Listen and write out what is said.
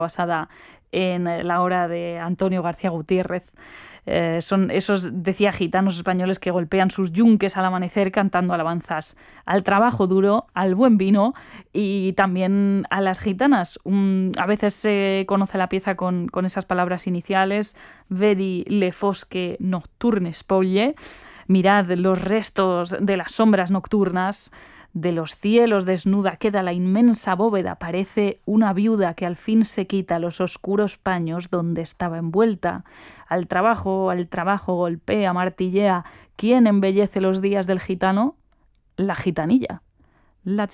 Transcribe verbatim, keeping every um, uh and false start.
basada en la obra de Antonio García Gutiérrez. Eh, son esos, decía, gitanos españoles que golpean sus yunques al amanecer cantando alabanzas al trabajo duro, al buen vino y también a las gitanas. Um, a veces se conoce la pieza con, con esas palabras iniciales: Vedi le fosche nocturne spoglie, mirad los restos de las sombras nocturnas. De los cielos desnuda queda la inmensa bóveda, parece una viuda que al fin se quita los oscuros paños donde estaba envuelta. Al trabajo, al trabajo, golpea, martillea. ¿Quién embellece los días del gitano? La gitanilla. La